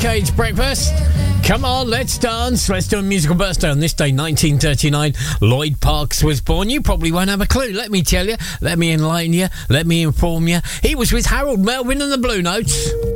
Decades Breakfast. Come on, let's dance. Let's do a musical birthday. On this day, 1939, Lloyd Parks was born. You probably won't have a clue. Let me tell you. Let me enlighten you. Let me inform you. He was with Harold Melvin and the Blue Notes.